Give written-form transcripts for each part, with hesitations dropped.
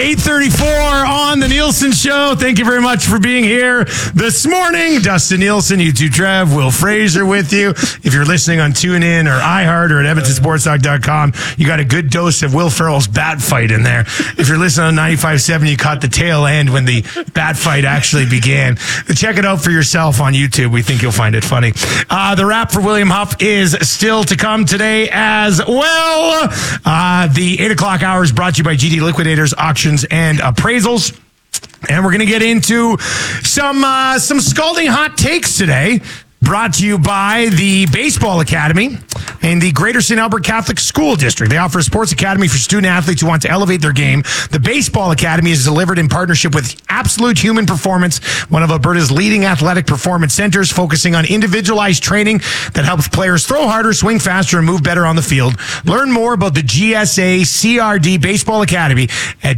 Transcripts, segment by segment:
8:34 on the Nielsen Show. Thank you very much for being here this morning. Dustin Nielsen, YouTube Trev, Will Fraser with you. If you're listening on TuneIn or iHeart or at EdmontonSportsTalk.com, you got a good dose of Will Ferrell's bat fight in there. If you're listening on 95.7, you caught the tail end when the bat fight actually began. Check it out for yourself on YouTube. We think you'll find it funny. The wrap for William Huff is still to come today as well. The 8 o'clock hour is brought to you by GD Liquidators, Auctions, and Appraisals. And we're going to get into some scalding hot takes today, brought to you by the Baseball Academy and the Greater St. Albert Catholic School District. They offer a sports academy for student athletes who want to elevate their game. The Baseball Academy is delivered in partnership with Absolute Human Performance, one of Alberta's leading athletic performance centers, focusing on individualized training that helps players throw harder, swing faster, and move better on the field. Learn more about the GSA CRD Baseball Academy at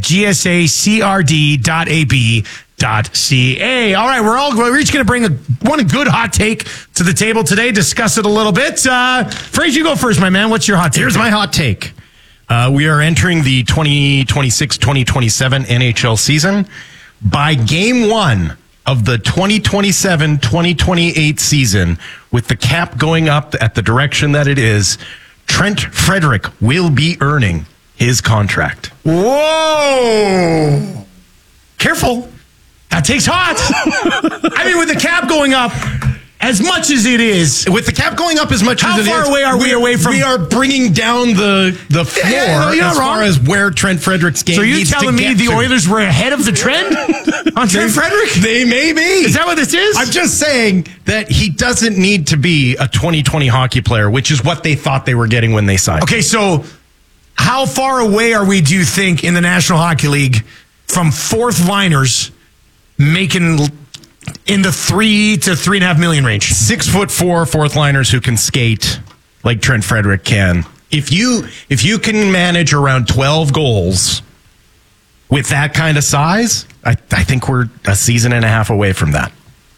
gsacrd.ab.ca. All right, we're each going to bring one good hot take to the table today, discuss it a little bit. Fraser, you go first, my man. What's your hot take? Here's my hot take. We are entering the 2026-2027 NHL season. By game one of the 2027-2028 season, with the cap going up at the direction that it is, Trent Frederick will be earning his contract. Whoa! Careful. That takes hot. I mean, with the cap going up as much as it is. With the cap going up as much as it is. How far away are we away from? We are bringing down the floor as far as where Trent Frederick's game needs to get. So you're telling me the Oilers were ahead of the trend on Trent Frederick? They may be. Is that what this is? I'm just saying that he doesn't need to be a 2020 hockey player, which is what they thought they were getting when they signed. Okay, so how far away are we, do you think, in the National Hockey League from fourth liners making in the $3 to $3.5 million range? 6'4" fourth liners who can skate like Trent Frederick can. If you can manage around 12 goals with that kind of size, I think we're a season and a half away from that.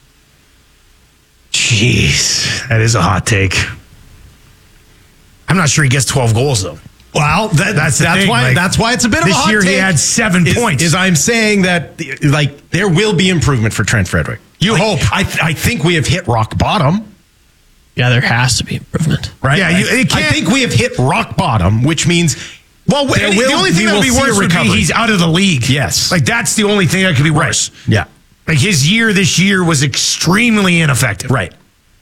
Jeez, that is a hot take. I'm not sure he gets 12 goals though. Well, that's why it's a bit of a hot take. This year he had 7 points. I'm saying that there will be improvement for Trent Frederick. You hope. I think we have hit rock bottom. Yeah, there has to be improvement. Right? Yeah, I think we have hit rock bottom, which means the only thing that would be worse would be he's out of the league. Yes. Like that's the only thing that could be worse. Right. Yeah. Like his year this year was extremely ineffective. Right.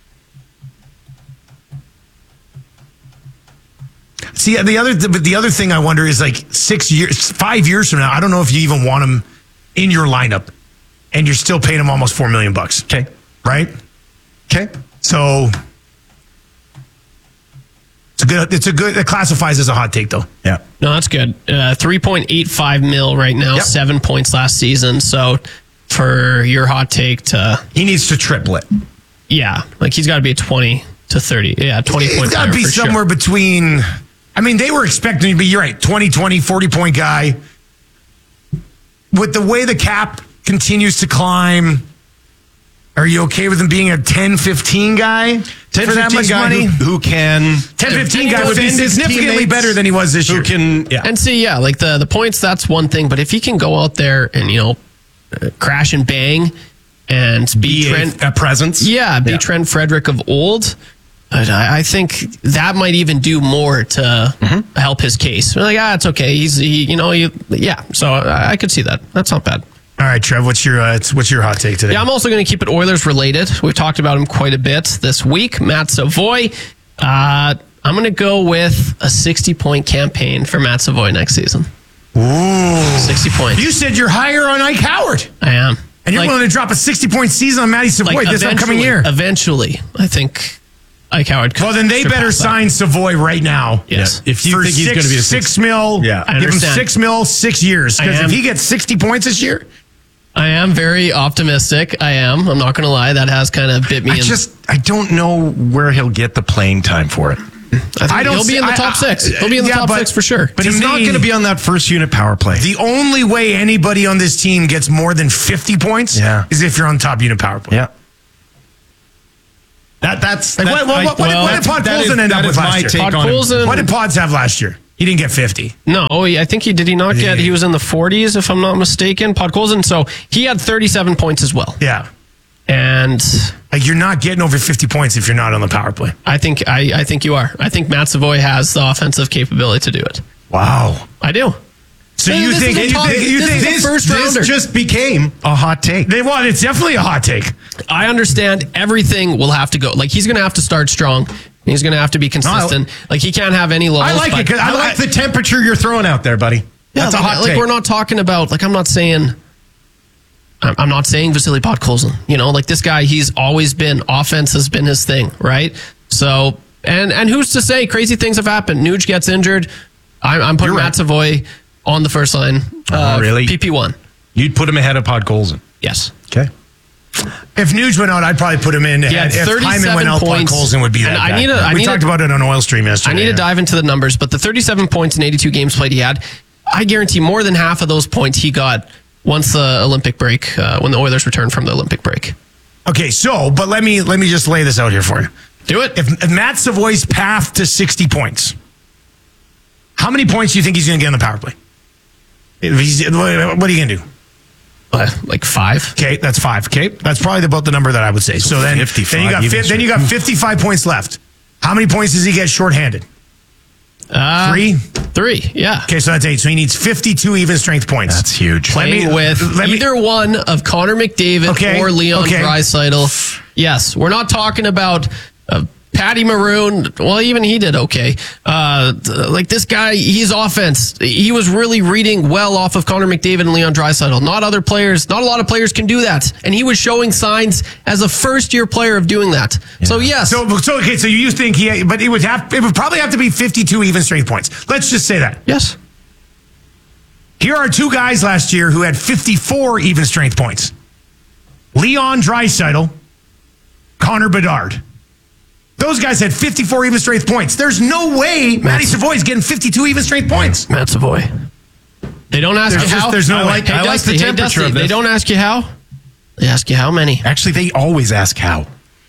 See, the other thing I wonder is like 5 years from now, I don't know if you even want him in your lineup, and you're still paying him almost $4 million. Okay, right? Okay, so it classifies as a hot take though. Yeah, no, that's good. 3.85 mil right now, 7 points last season. So for your hot take, he needs to triple it. Yeah, like he's got to be a 20 to 30. Yeah, 20 point. He's got to be somewhere between. I mean, they were expecting to be, you're right, 40-point guy. With the way the cap continues to climb, are you okay with him being a 10-15 guy? 10-15 for that much money? Who can... 10-15 guy would be significantly better than he was this year. And see, like the points, that's one thing. But if he can go out there and, crash and bang and be a presence. Yeah, be Trent Frederick of old... I think that might even do more to help his case. We're like, it's okay. So I could see that. That's not bad. All right, Trev, what's your hot take today? Yeah, I'm also going to keep it Oilers related. We've talked about him quite a bit this week. Matt Savoy. I'm going to go with a 60-point campaign for Matt Savoy next season. Ooh. 60 points. You said you're higher on Ike Howard. I am. And you're willing to drop a 60-point season on Matty Savoy this upcoming year. Eventually, I think... Ike Howard. Well, then they better sign Savoy right now. Yes. Yeah. If you think he's going to be a $6 million, give him $6 million, 6 years. Because if he gets 60 points this year, I am very optimistic. I'm not going to lie. That has kind of bit me. I don't know where he'll get the playing time for it. He'll be in the top six. He'll be in the top six for sure. But he's not going to be on that first unit power play. The only way anybody on this team gets more than 50 points is if you're on top unit power play. Yeah. What did Podkolzin end up with last year? What did Pods have last year? He didn't get 50. No, I think he not get. He was in the 40s, if I'm not mistaken. Podkolzin. So he had 37 points as well. Yeah. And like you're not getting over 50 points if you're not on the power play. I think you are. I think Matt Savoy has the offensive capability to do it. Wow. I do. So you think this just became a hot take? It's definitely a hot take. I understand everything will have to go. Like he's going to have to start strong. He's going to have to be consistent. Like he can't have any lulls. I like it because I like the temperature you're throwing out there, buddy. That's a hot take. Like we're not talking about. Like I'm not saying Vasily Podkolzin. You know, like this guy, he's always been offense has been his thing, right? So and who's to say crazy things have happened? Nuge gets injured. I'm putting Matt Savoy on the first line. Really? PP1. You'd put him ahead of Podkolzin. Yes. Okay. If Nuge went out, I'd probably put him in. Yeah, if Hyman went out, Podkolzin would be that guy. We talked about it on Oil Stream yesterday. I need to dive into the numbers, but the 37 points in 82 games played he had, I guarantee more than half of those points he got once the Olympic break, when the Oilers returned from the Olympic break. Okay, but let me just lay this out here for you. Do it. If Matt Savoy's path to 60 points, how many points do you think he's going to get on the power play? What are you going to do? Like 5. Okay, that's 5. Okay, that's probably about the number that I would say. So then you got 55 points left. How many points does he get shorthanded? 3? 3, yeah. Okay, so that's 8. So he needs 52 even strength points. That's huge. Playing with either one of Connor McDavid or Leon Draisaitl. Yes, we're not talking about Patty Maroon. Well, even he did okay. Like this guy, he's offense. He was really reading well off of Connor McDavid and Leon Draisaitl. Not a lot of players can do that. And he was showing signs as a first-year player of doing that. Yeah. So, yes. So you think but it would probably have to be 52 even strength points. Let's just say that. Yes. Here are 2 guys last year who had 54 even strength points. Leon Draisaitl, Connor Bedard. Those guys had 54 even strength points. There's no way Matty Savoy's getting 52 even strength points. Matt Savoy. They don't ask you how. There's no way. I like the temperature of this. They don't ask you how. They ask you how many. Actually, they always ask how.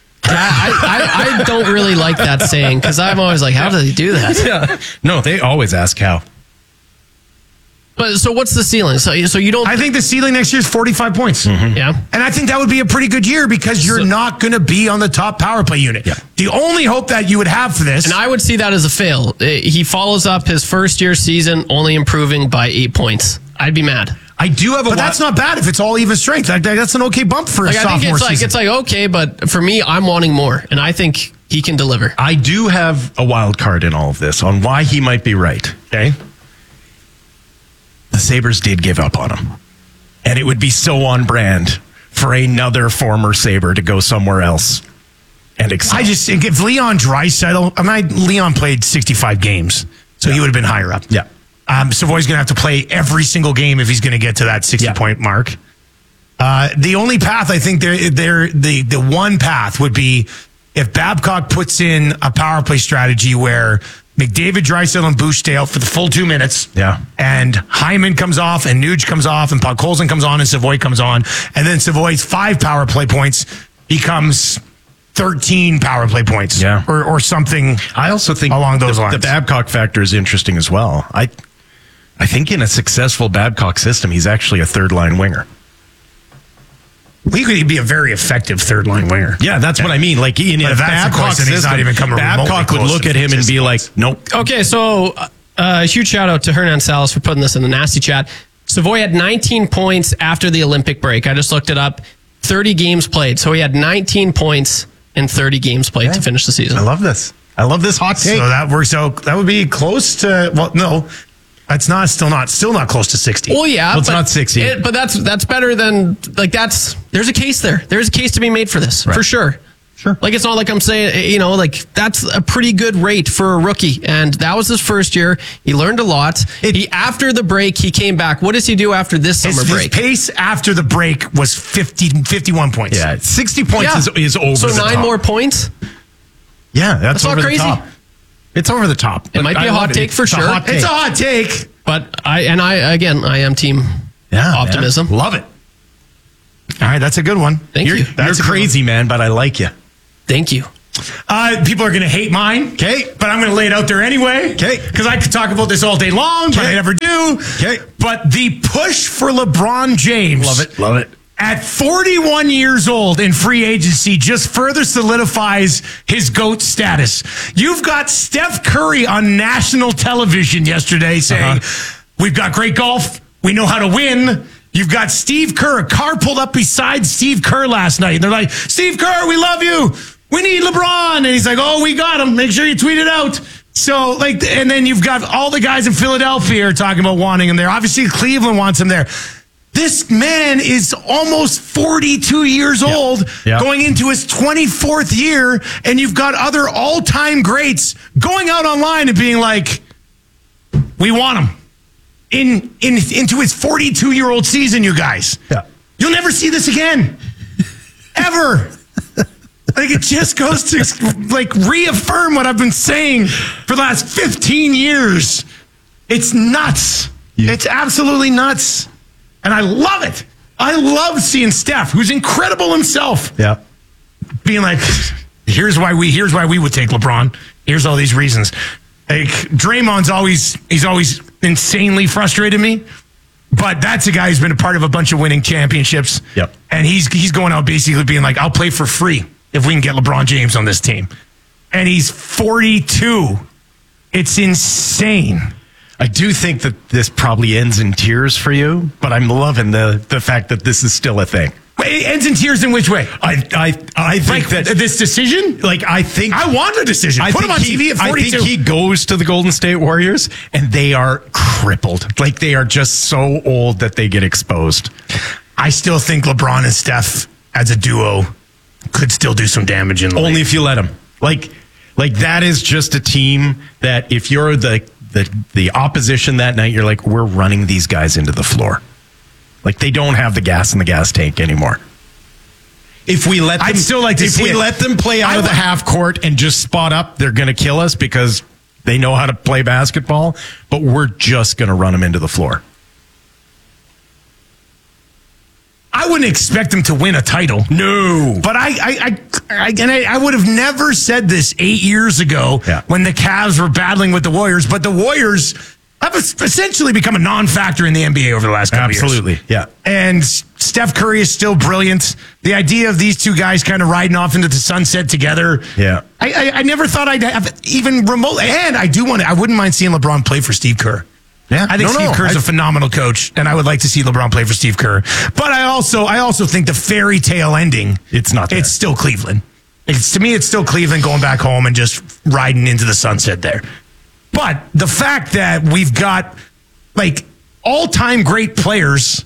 I don't really like that saying because I'm always like, how do they do that? Yeah. No, they always ask how. But so what's the ceiling? So you don't. I think the ceiling next year is 45 points. Mm-hmm. Yeah, and I think that would be a pretty good year because you're not going to be on the top power play unit. Yeah. The only hope that you would have for this, and I would see that as a fail. He follows up his first year season only improving by 8 points. I'd be mad. I do have but that's not bad if it's all even strength. That's an okay bump for a sophomore season. It's like okay, but for me, I'm wanting more, and I think he can deliver. I do have a wild card in all of this on why he might be right. Okay. The Sabres did give up on him. And it would be so on brand for another former Sabre to go somewhere else and excel. I just think if Leon Draisaitl, Leon played 65 games, so he would have been higher up. Yeah. Savoy's going to have to play every single game if he's going to get to that 60-point mark. The only path, I think, the one path would be if Babcock puts in a power play strategy where McDavid, Draisaitl, and Boucher stay out for the full 2 minutes. Yeah. And Hyman comes off, and Nuge comes off, and Podkolzin comes on, and Savoy comes on. And then Savoy's 5 power play points becomes 13 power play points. Yeah. Or something. I also think along those lines. The Babcock factor is interesting as well. I think in a successful Babcock system, he's actually a third-line winger. He could be a very effective third-line winger. Yeah, that's what I mean. Like in a Babcock system, Babcock would look at him and be like, nope. Okay, so huge shout-out to Hernan Salas for putting this in the nasty chat. Savoy had 19 points after the Olympic break. I just looked it up. 30 games played. So he had 19 points in 30 games played to finish the season. I love this. I love this hot take. So that works out. That would be close to, well, no. That's still not close to 60. Well, yeah, it's not 60. But that's better than there's a case there. There's a case to be made for this for sure. Sure. Like it's not like I'm saying, that's a pretty good rate for a rookie. And that was his first year. He learned a lot. After the break, he came back. What does he do after this summer break? His pace after the break was 51 points. Yeah, 60 points is over the top. So 9 more points? Yeah, that's over not crazy. The top. It's over the top. It might be a hot take for sure. It's a hot take. But I am team optimism. Man. Love it. All right, that's a good one. Thank you. You're crazy, man, but I like you. Thank you. People are going to hate mine. Okay. But I'm going to lay it out there anyway. Okay. Because I could talk about this all day long, but I never do. Okay. But the push for LeBron James. Love it. At 41 years old in free agency just further solidifies his GOAT status. You've got Steph Curry on national television yesterday saying, we've got great golf. We know how to win. You've got Steve Kerr. A car pulled up beside Steve Kerr last night. And they're like, Steve Kerr, we love you. We need LeBron. And he's like, oh, we got him. Make sure you tweet it out. So, and then you've got all the guys in Philadelphia are talking about wanting him there. Obviously, Cleveland wants him there. This man is almost 42 years old, going into his 24th year, and you've got other all-time greats going out online and being like, we want him into his 42-year-old season, you guys. Yeah. You'll never see this again. Ever. It just goes to reaffirm what I've been saying for the last 15 years. It's nuts. Yeah. It's absolutely nuts. And I love it. I love seeing Steph, who's incredible himself, being like, here's why we would take LeBron. Here's all these reasons. Like Draymond's always insanely frustrated me, but that's a guy who's been a part of a bunch of winning championships. Yep. And he's going out basically being like, I'll play for free if we can get LeBron James on this team. And he's 42. It's insane. I do think that this probably ends in tears for you, but I'm loving the fact that this is still a thing. Wait, it ends in tears in which way? I think that this decision? I want a decision. Put him on TV at 42. I think he goes to the Golden State Warriors and they are crippled. Like they are just so old that they get exposed. I still think LeBron and Steph as a duo could still do some damage in the only league. If you let them. Like that is just a team that if you're the opposition that night, you're like, we're running these guys into the floor. Like they don't have the gas in the gas tank anymore. If we let them, I'd still like to if see we it. let them play out of the half court and just spot up, they're going to kill us because they know how to play basketball. But we're just going to run them into the floor. I wouldn't expect them to win a title. No. But I would have never said this 8 years ago when the Cavs were battling with the Warriors. But the Warriors have essentially become a non-factor in the NBA over the last couple years. Absolutely, yeah. And Steph Curry is still brilliant. The idea of these two guys kind of riding off into the sunset together. Yeah. I never thought I'd have even remote. And I wouldn't mind seeing LeBron play for Steve Kerr. Yeah, I think Steve Kerr's a phenomenal coach, and I would like to see LeBron play for Steve Kerr. But I also think the fairy tale ending, it's not there. It's still Cleveland. To me, it's still Cleveland going back home and just riding into the sunset there. But the fact that we've got all-time great players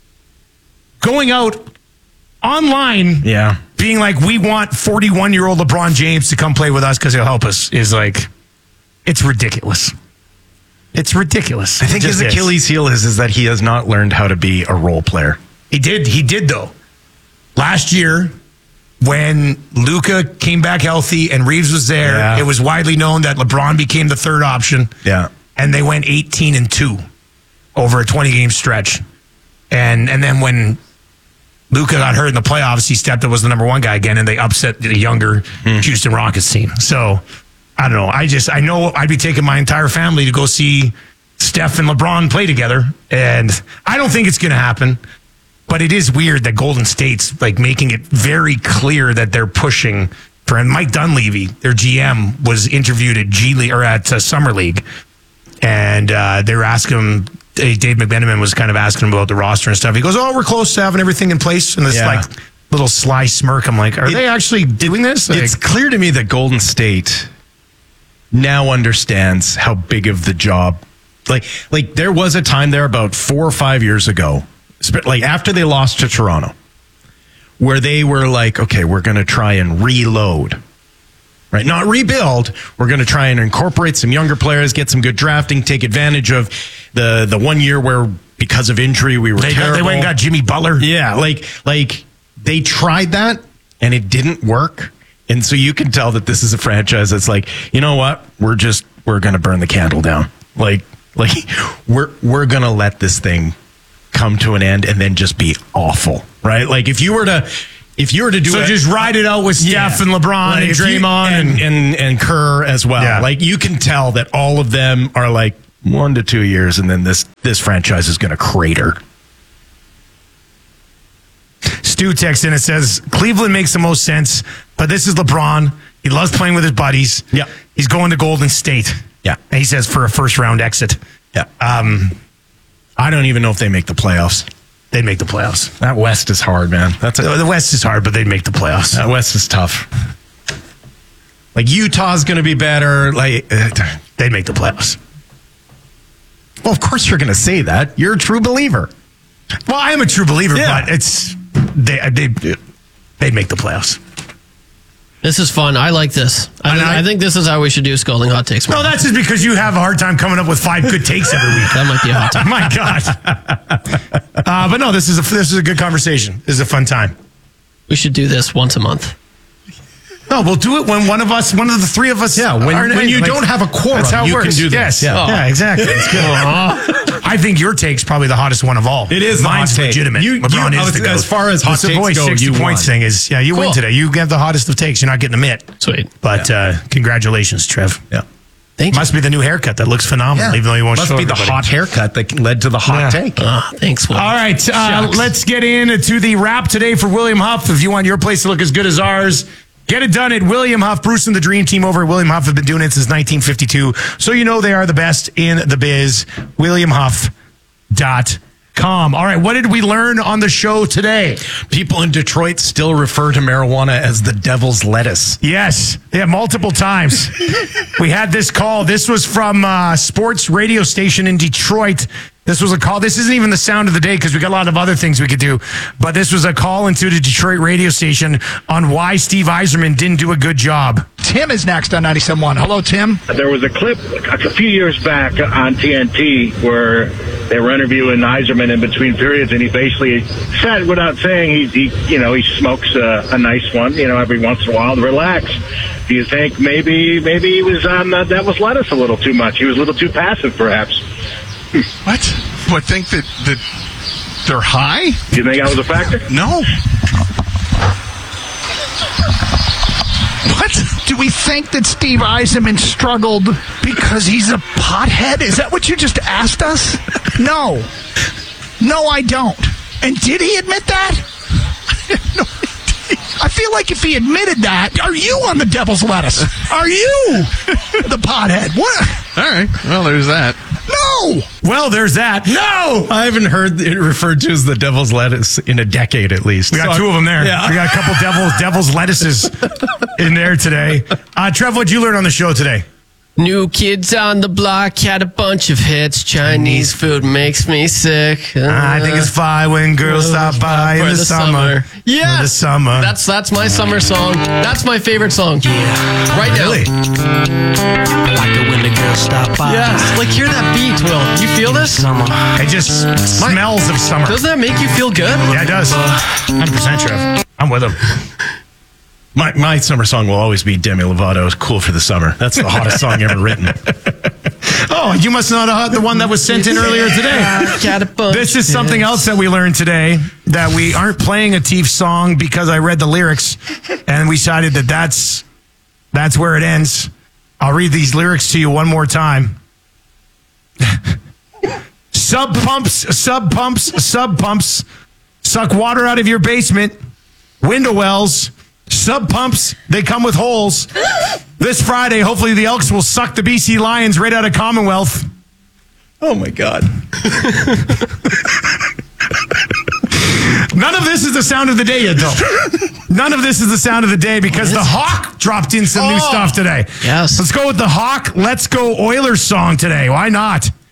going out online, being like, we want 41-year-old LeBron James to come play with us because he'll help us, is it's ridiculous. It's ridiculous. I think his Achilles heel is that he has not learned how to be a role player. He did though. Last year, when Luka came back healthy and Reeves was there, it was widely known that LeBron became the third option. Yeah. And they went 18-2 over a 20-game stretch. And then when Luka got hurt in the playoffs, he stepped up, was the number one guy again, and they upset the younger Houston Rockets team. So I don't know. I know I'd be taking my entire family to go see Steph and LeBron play together. And I don't think it's going to happen. But it is weird that Golden State's making it very clear that they're pushing for him. Mike Dunleavy, their GM, was interviewed at G League or at Summer League. And they were asking him, Dave McMenamin was kind of asking him about the roster and stuff. He goes, we're close to having everything in place. And this little sly smirk. I'm like, are they actually doing this? It's clear to me that Golden State now understands how big of the job. Like there was a time there about 4 or 5 years ago, after they lost to Toronto, where they were like, okay, we're going to try and reload, right? Not rebuild. We're going to try and incorporate some younger players, get some good drafting, take advantage of the 1 year where because of injury we were terrible. They went and got Jimmy Butler. Yeah, like they tried that and it didn't work. And so you can tell that this is a franchise that's like, you know what? We're going to burn the candle down. Like we're going to let this thing come to an end and then just be awful, right? Like if you were to if you were to do so just ride it out with Steph and LeBron and Draymond and Kerr as well. Yeah. Like you can tell that all of them are like 1 to 2 years, and then this franchise is going to crater. Stu texts in, it says, Cleveland makes the most sense, but this is LeBron. He loves playing with his buddies. Yeah. He's going to Golden State. Yeah. And he says for a first-round exit. Yeah. I don't even know if they make the playoffs. They'd make the playoffs. That West is hard, man. The West is hard, but they'd make the playoffs. That West is tough. Like Utah's going to be better. Like they'd make the playoffs. Well, of course you're going to say that. You're a true believer. Well, I am a true believer, but they'd make the playoffs. This is fun. I like this. I think this is how we should do Scalding Hot Takes. No, that's just because you have a hard time coming up with 5 good takes every week. That might be a hot take. My God. But no, this is a good conversation. This is a fun time. We should do this once a month. No, we'll do it when one of the three of us. Yeah, when you don't have a quorum, that's how it works. Can do this. Yes. Yeah, exactly. It's good. I think your take's probably the hottest one of all. It is. Mine's legitimate. LeBron is the GOAT. As far as hot takes go, 60 you points won. thing is, you win today. You get the hottest of takes. You're not getting a mitt. Sweet. But congratulations, Trev. Yeah. Thank you. Must be the new haircut that looks phenomenal, even though you won't Must show be the everybody. hot haircut that led to the hot take. Thanks, Will. All right, let's get into the wrap today for William Huff. If you want your place to look as good as ours, get it done at William Huff. Bruce and the Dream Team over at William Huff have been doing it since 1952. So you know they are the best in the biz. WilliamHuff.com. All right, what did we learn on the show today? People in Detroit still refer to marijuana as the devil's lettuce. Yes, yeah, multiple times. We had this call. This was from a sports radio station in Detroit. This was a call. This isn't even the sound of the day because we got a lot of other things we could do. But this was a call into the Detroit radio station on why Steve Yzerman didn't do a good job. Tim is next on 97.1. Hello, Tim. There was a clip a few years back on TNT where they were interviewing Yzerman in between periods, and he basically said, without saying, he smokes a nice one, every once in a while to relax. Do you think maybe he was on the devil's lettuce a little too much? He was a little too passive, perhaps. What? What, think that they're high? Do you think that was a factor? No. What? Do we think that Steve Yzerman struggled because he's a pothead? Is that what you just asked us? No. No, I don't. And did he admit that? No, I feel like if he admitted that, are you on the devil's lettuce? Are you the pothead? What? All right. Well, there's that. No! Well, there's that. No! I haven't heard it referred to as the devil's lettuce in a decade at least. We got 2 of them there. Yeah. We got a couple devil's lettuces in there today. Trev, what'd you learn on the show today? New Kids on the Block had a bunch of hits. Chinese food makes me sick. I think it's fine when girls stop by in the summer. Yeah, the summer. That's my summer song. That's my favorite song. Yeah, right now. Really? I like it when the girls stop by. Yes, like hear that beat, Will. You feel this? Summer. It just smells of summer. Doesn't that make you feel good? Yeah, it does. 100%, Trev. I'm with him. My summer song will always be Demi Lovato's "Cool for the Summer." That's the hottest song ever written. Oh, you must not have heard the one that was sent in earlier today. This is something else that we learned today, that we aren't playing a Teef song because I read the lyrics and we decided that that's where it ends. I'll read these lyrics to you one more time. Sub pumps, suck water out of your basement. Window wells, sub pumps, they come with holes. This Friday, hopefully the Elks will suck the BC Lions right out of Commonwealth. Oh my God. None of this is the sound of the day yet, though. None of this is the sound of the day because the Hawk dropped in some new stuff today. Yes. Let's go with the Hawk. Let's Go Oilers song today. Why not?